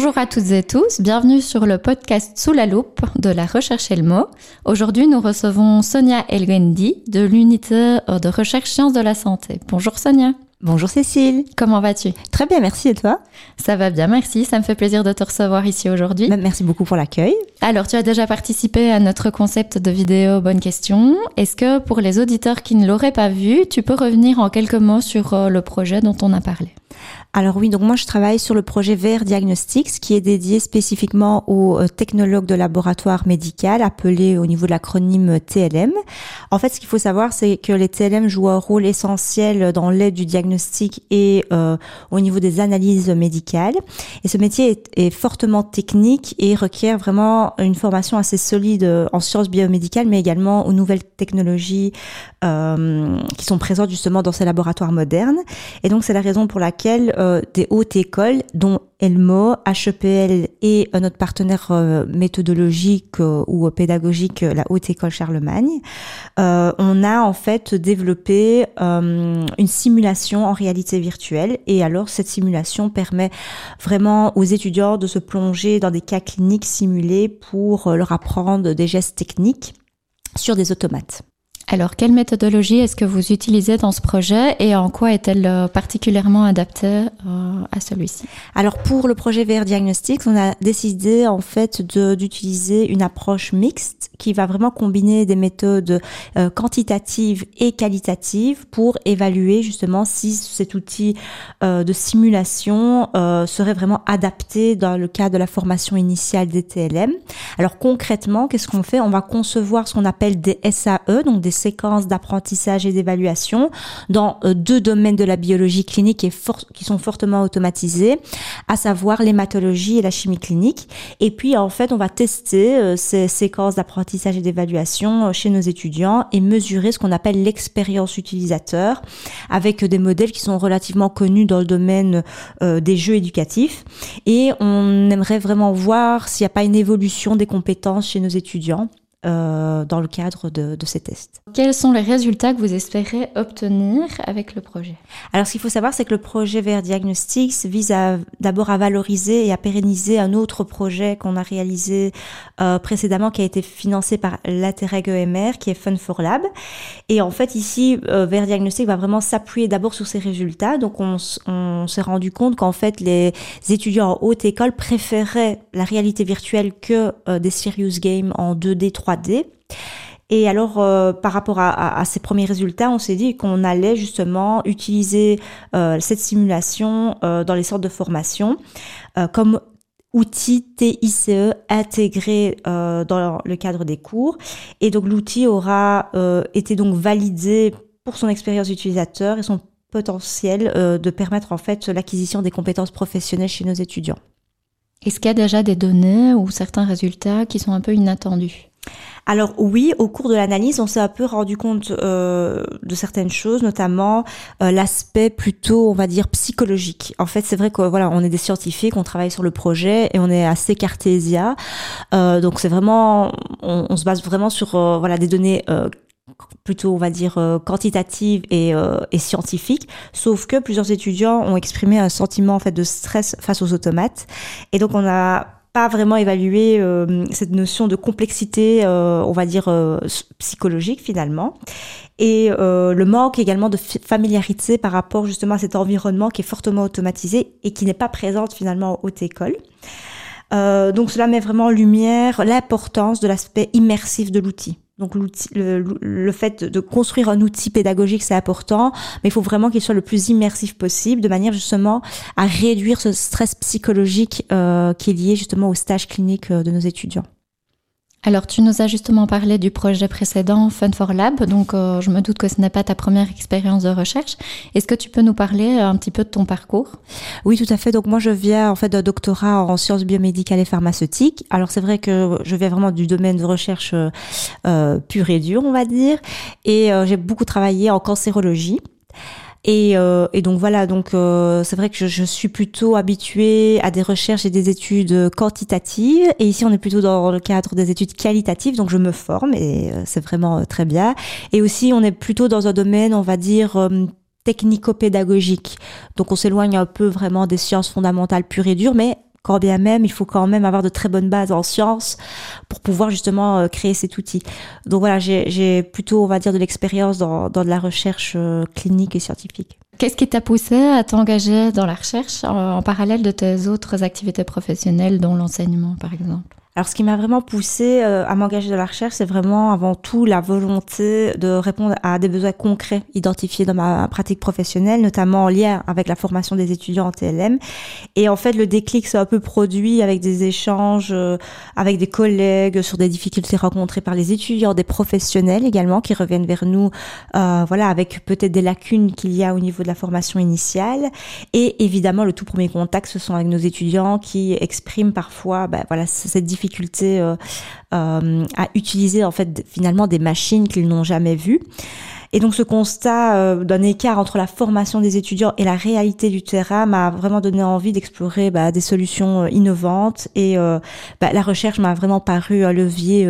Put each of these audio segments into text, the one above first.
Bonjour à toutes et tous, bienvenue sur le podcast Sous la loupe de la recherche et le mot. Aujourd'hui, nous recevons Sonia Elgendi de l'unité de recherche sciences de la santé. Bonjour Sonia. Bonjour Cécile. Comment vas-tu ? Très bien, merci. Et toi ? Ça va bien, merci. Ça me fait plaisir de te recevoir ici aujourd'hui. Merci beaucoup pour l'accueil. Alors, tu as déjà participé à notre concept de vidéo Bonne question. Est-ce que pour les auditeurs qui ne l'auraient pas vu, tu peux revenir en quelques mots sur le projet dont on a parlé ? Alors oui, donc moi je travaille sur le projet VR Diagnostics qui est dédié spécifiquement aux technologues de laboratoire médical, appelé au niveau de l'acronyme TLM. En fait, ce qu'il faut savoir, c'est que les TLM jouent un rôle essentiel dans l'aide du diagnostic et au niveau des analyses médicales. Et ce métier est fortement technique et requiert vraiment une formation assez solide en sciences biomédicales, mais également aux nouvelles technologies qui sont présentes justement dans ces laboratoires modernes. Et donc c'est la raison pour laquelle des hautes écoles, dont Elmo, HEPL et notre partenaire méthodologique ou pédagogique, la Haute École Charlemagne, on a en fait développé une simulation en réalité virtuelle. Et alors cette simulation permet vraiment aux étudiants de se plonger dans des cas cliniques simulés pour leur apprendre des gestes techniques sur des automates. Alors, quelle méthodologie est-ce que vous utilisez dans ce projet et en quoi est-elle particulièrement adaptée à celui-ci ? Alors, pour le projet VR Diagnostics, on a décidé en fait d'utiliser une approche mixte qui va vraiment combiner des méthodes quantitatives et qualitatives pour évaluer justement si cet outil de simulation serait vraiment adapté dans le cadre de la formation initiale des TLM. Alors, concrètement, qu'est-ce qu'on fait ? On va concevoir ce qu'on appelle des SAE, donc des séquences d'apprentissage et d'évaluation dans deux domaines de la biologie clinique qui sont fortement automatisés, à savoir l'hématologie et la chimie clinique. Et puis, en fait, on va tester ces séquences d'apprentissage et d'évaluation chez nos étudiants et mesurer ce qu'on appelle l'expérience utilisateur avec des modèles qui sont relativement connus dans le domaine des jeux éducatifs. Et on aimerait vraiment voir s'il n'y a pas une évolution des compétences chez nos étudiants dans le cadre de ces tests. Quels sont les résultats que vous espérez obtenir avec le projet ? Alors, ce qu'il faut savoir, c'est que le projet VR Diagnostics vise d'abord à valoriser et à pérenniser un autre projet qu'on a réalisé précédemment, qui a été financé par l'Atereg EMR, qui est Fun for Lab. Et en fait, ici, VR Diagnostics va vraiment s'appuyer d'abord sur ces résultats. Donc, on s'est rendu compte qu'en fait, les étudiants en haute école préféraient la réalité virtuelle que des serious games en 2D, 3D. Et alors, par rapport à ces premiers résultats, on s'est dit qu'on allait justement utiliser cette simulation dans les centres de formation comme outil TICE intégré dans le cadre des cours. Et donc, l'outil aura été donc validé pour son expérience utilisateur et son potentiel de permettre en fait l'acquisition des compétences professionnelles chez nos étudiants. Est-ce qu'il y a déjà des données ou certains résultats qui sont un peu inattendus ? Alors oui, au cours de l'analyse, on s'est un peu rendu compte de certaines choses, notamment l'aspect plutôt, on va dire, psychologique. En fait, c'est vrai que voilà, on est des scientifiques, on travaille sur le projet et on est assez cartésien. Donc c'est vraiment, on se base vraiment sur voilà des données plutôt, on va dire, quantitatives et scientifiques. Sauf que plusieurs étudiants ont exprimé un sentiment en fait de stress face aux automates, et donc on a pas vraiment évalué cette notion de complexité, on va dire, psychologique finalement. Et le manque également de familiarité par rapport justement à cet environnement qui est fortement automatisé et qui n'est pas présente finalement en haute école. Donc cela met vraiment en lumière l'importance de l'aspect immersif de l'outil. Donc le fait de construire un outil pédagogique, c'est important, mais il faut vraiment qu'il soit le plus immersif possible, de manière justement à réduire ce stress psychologique qui est lié justement au stage clinique de nos étudiants. Alors, tu nous as justement parlé du projet précédent, Fun for Lab, donc je me doute que ce n'est pas ta première expérience de recherche. Est-ce que tu peux nous parler un petit peu de ton parcours ? Oui, tout à fait. Donc moi, je viens en fait d'un doctorat en sciences biomédicales et pharmaceutiques. Alors c'est vrai que je viens vraiment du domaine de recherche pur et dur, on va dire, et j'ai beaucoup travaillé en cancérologie. Et donc voilà, donc c'est vrai que je suis plutôt habituée à des recherches et des études quantitatives, et ici on est plutôt dans le cadre des études qualitatives, donc je me forme et c'est vraiment très bien. Et aussi on est plutôt dans un domaine, on va dire, technico-pédagogique, donc on s'éloigne un peu vraiment des sciences fondamentales pures et dures, mais Quand bien même, il faut quand même avoir de très bonnes bases en sciences pour pouvoir justement créer cet outil. Donc voilà, j'ai plutôt, on va dire, de l'expérience dans de la recherche clinique et scientifique. Qu'est-ce qui t'a poussé à t'engager dans la recherche en parallèle de tes autres activités professionnelles, dont l'enseignement, par exemple ? Alors, ce qui m'a vraiment poussée à m'engager dans la recherche, c'est vraiment avant tout la volonté de répondre à des besoins concrets identifiés dans ma pratique professionnelle, notamment en lien avec la formation des étudiants en TLM. Et en fait, le déclic s'est un peu produit avec des échanges avec des collègues sur des difficultés rencontrées par les étudiants, des professionnels également qui reviennent vers nous, voilà, avec peut-être des lacunes qu'il y a au niveau de la formation initiale. Et évidemment, le tout premier contact, ce sont avec nos étudiants qui expriment parfois, voilà, cette difficulté à utiliser en fait finalement des machines qu'ils n'ont jamais vues. Et donc ce constat d'un écart entre la formation des étudiants et la réalité du terrain m'a vraiment donné envie d'explorer des solutions innovantes et la recherche m'a vraiment paru un levier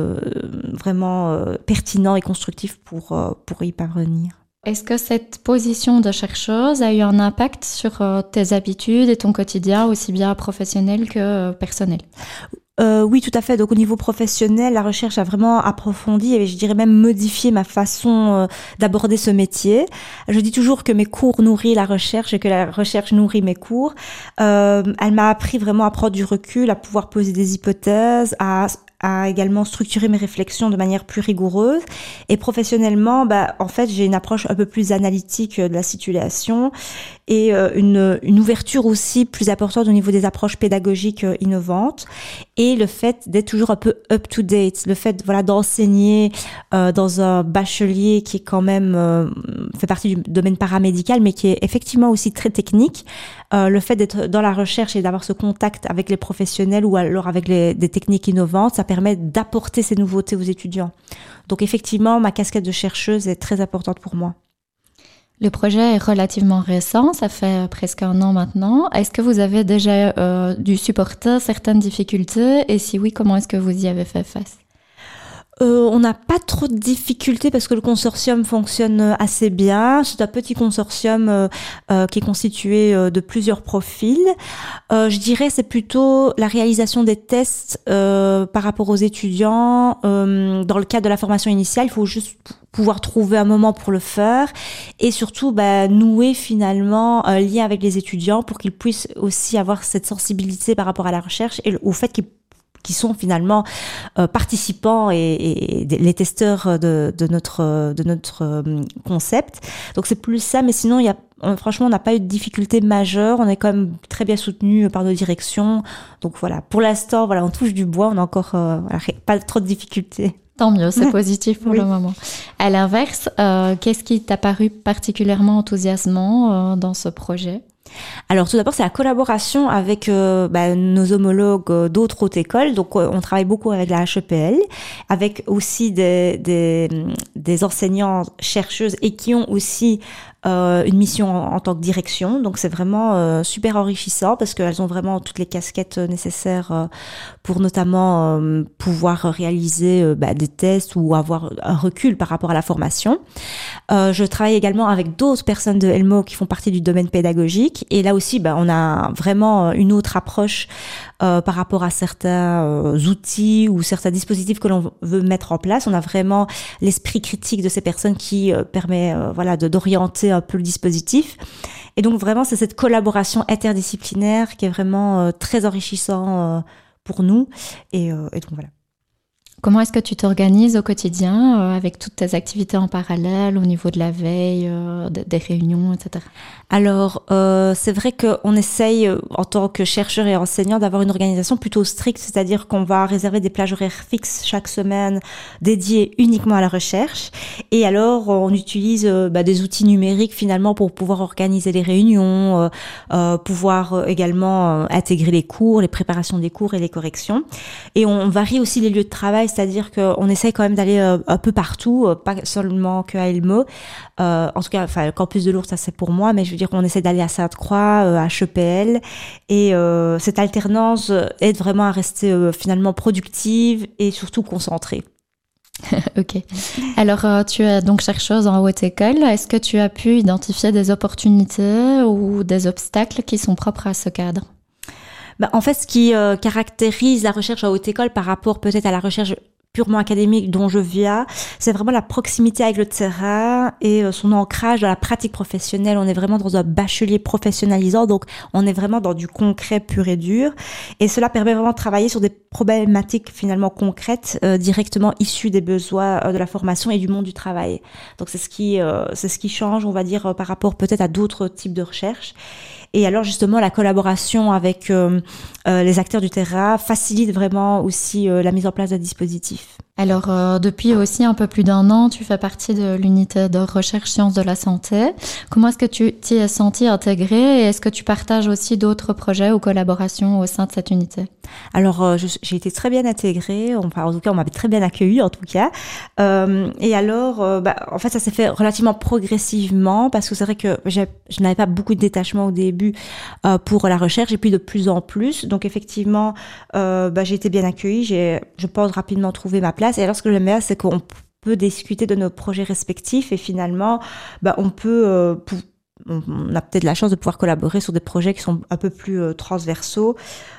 vraiment pertinent et constructif pour y parvenir. Est-ce que cette position de chercheuse a eu un impact sur tes habitudes et ton quotidien, aussi bien professionnel que personnel ? Oui, tout à fait. Donc, au niveau professionnel, la recherche a vraiment approfondi et je dirais même modifié ma façon d'aborder ce métier. Je dis toujours que mes cours nourrissent la recherche et que la recherche nourrit mes cours. Elle m'a appris vraiment à prendre du recul, à pouvoir poser des hypothèses, à également structurer mes réflexions de manière plus rigoureuse. Et professionnellement, en fait, j'ai une approche un peu plus analytique de la situation et une ouverture aussi plus importante au niveau des approches pédagogiques innovantes et le fait d'être toujours un peu up-to-date, le fait d'enseigner dans un bachelier qui est quand même fait partie du domaine paramédical mais qui est effectivement aussi très technique, le fait d'être dans la recherche et d'avoir ce contact avec les professionnels ou alors avec des techniques innovantes, ça permet d'apporter ces nouveautés aux étudiants. Donc effectivement, ma casquette de chercheuse est très importante pour moi. Le projet est relativement récent, ça fait presque 1 an maintenant. Est-ce que vous avez déjà dû supporter certaines difficultés et si oui, comment est-ce que vous y avez fait face ? On n'a pas trop de difficultés parce que le consortium fonctionne assez bien. C'est un petit consortium qui est constitué de plusieurs profils. Je dirais c'est plutôt la réalisation des tests par rapport aux étudiants. Dans le cadre de la formation initiale, il faut juste pouvoir trouver un moment pour le faire et surtout nouer finalement un lien avec les étudiants pour qu'ils puissent aussi avoir cette sensibilité par rapport à la recherche et au fait qui sont finalement participants et les testeurs de notre concept. Donc c'est plus ça, mais sinon franchement on n'a pas eu de difficultés majeures, on est quand même très bien soutenu par nos directions. Donc voilà, pour l'instant on touche du bois, on n'a encore pas trop de difficultés. Tant mieux, c'est positif pour le moment. À l'inverse, qu'est-ce qui t'a paru particulièrement enthousiasmant dans ce projet ? Alors tout d'abord, c'est la collaboration avec nos homologues d'autres hautes écoles. Donc on travaille beaucoup avec la HEPL, avec aussi des enseignants chercheuses et qui ont aussi une mission en tant que direction. Donc c'est vraiment super enrichissant parce qu'elles ont vraiment toutes les casquettes nécessaires pour notamment pouvoir réaliser des tests ou avoir un recul par rapport à la formation. Je travaille également avec d'autres personnes de Elmo qui font partie du domaine pédagogique et là aussi on a vraiment une autre approche par rapport à certains outils ou certains dispositifs que l'on veut mettre en place. On a vraiment l'esprit critique de ces personnes qui permet d'orienter un peu le dispositif. Et donc vraiment, c'est cette collaboration interdisciplinaire qui est vraiment très enrichissant pour nous. Et donc voilà. Comment est-ce que tu t'organises au quotidien avec toutes tes activités en parallèle au niveau de la veille, des réunions, etc. Alors, c'est vrai qu'on essaye, en tant que chercheur et enseignant, d'avoir une organisation plutôt stricte, c'est-à-dire qu'on va réserver des plages horaires fixes chaque semaine dédiées uniquement à la recherche. Et alors, on utilise des outils numériques finalement pour pouvoir organiser les réunions, pouvoir également intégrer les cours, les préparations des cours et les corrections. Et on varie aussi les lieux de travail, c'est-à-dire qu'on essaye quand même d'aller un peu partout, pas seulement qu'à Elmo. En tout cas, le campus de Lourdes, ça c'est pour moi, mais je veux dire qu'on essaie d'aller à Sainte-Croix, à HEPL, et cette alternance aide vraiment à rester finalement productive et surtout concentrée. Ok. Alors, tu es donc chercheuse en haute école. Est-ce que tu as pu identifier des opportunités ou des obstacles qui sont propres à ce cadre ? En fait, ce qui caractérise la recherche à haute école par rapport peut-être à la recherche purement académique dont je viens, c'est vraiment la proximité avec le terrain et son ancrage dans la pratique professionnelle. On est vraiment dans un bachelier professionnalisant, donc on est vraiment dans du concret pur et dur. Et cela permet vraiment de travailler sur des problématiques finalement concrètes, directement issues des besoins de la formation et du monde du travail. Donc c'est ce qui change, on va dire, par rapport peut-être à d'autres types de recherches. Et alors justement, la collaboration avec les acteurs du terrain facilite vraiment aussi la mise en place de dispositifs. Alors, depuis aussi un peu plus d'1 an, tu fais partie de l'unité de recherche sciences de la santé. Comment est-ce que tu t'y es senti intégrée et est-ce que tu partages aussi d'autres projets ou collaborations au sein de cette unité? Alors, j'ai été très bien intégrée, enfin, en tout cas, on m'avait très bien accueillie, en tout cas. Et alors, en fait, ça s'est fait relativement progressivement parce que c'est vrai que je n'avais pas beaucoup de détachement au début pour la recherche et puis de plus en plus. Donc, effectivement, j'ai été bien accueillie, je pense rapidement trouver ma place. Et alors, ce que j'aime bien, c'est qu'on peut discuter de nos projets respectifs et finalement, on peut... on a peut-être la chance de pouvoir collaborer sur des projets qui sont un peu plus transversaux.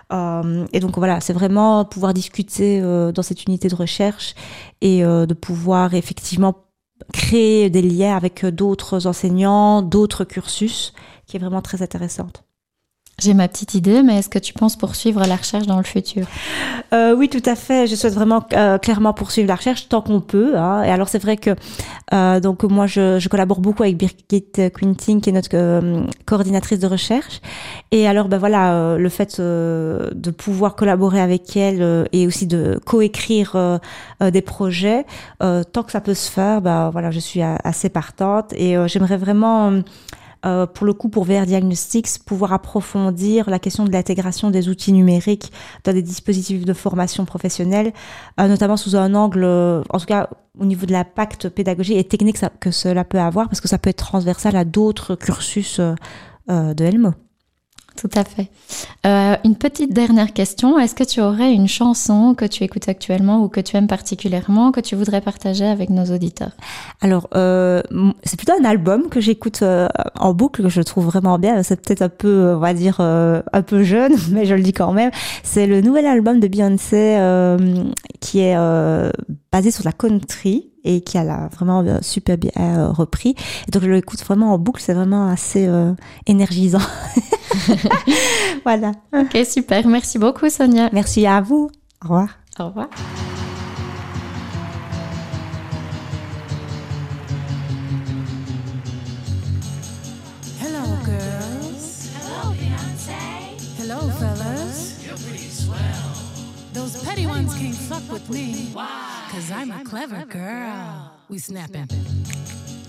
Et donc voilà, c'est vraiment pouvoir discuter dans cette unité de recherche et de pouvoir effectivement créer des liens avec d'autres enseignants, d'autres cursus, qui est vraiment très intéressante. J'ai ma petite idée, mais est-ce que tu penses poursuivre la recherche dans le futur? Oui, tout à fait. Je souhaite vraiment clairement poursuivre la recherche tant qu'on peut. Hein. Et alors, c'est vrai que donc moi, je collabore beaucoup avec Birgit Quinting, qui est notre coordinatrice de recherche. Et alors, le fait de pouvoir collaborer avec elle et aussi de coécrire des projets, tant que ça peut se faire, je suis assez partante. Et j'aimerais vraiment... pour le coup, pour VR Diagnostics, pouvoir approfondir la question de l'intégration des outils numériques dans des dispositifs de formation professionnelle, notamment sous un angle, en tout cas au niveau de l'impact pédagogique et technique que cela peut avoir, parce que ça peut être transversal à d'autres cursus de LMO. Tout à fait. Une petite dernière question. Est-ce que tu aurais une chanson que tu écoutes actuellement ou que tu aimes particulièrement, que tu voudrais partager avec nos auditeurs? Alors, c'est plutôt un album que j'écoute en boucle, que je trouve vraiment bien. C'est peut-être un peu, on va dire, un peu jeune, mais je le dis quand même. C'est le nouvel album de Beyoncé qui est basé sur la country et qui a vraiment super bien repris. Et donc, je l'écoute vraiment en boucle. C'est vraiment assez énergisant. Voilà. Ok, super. Merci beaucoup, Sonia. Merci à vous. Au revoir. Au revoir. Hello, girls. Hello, Beyonce. Hello, fellas. You're pretty swell. Those petty ones can't fuck with me. Why? 'Cause I'm a clever girl. We snapping.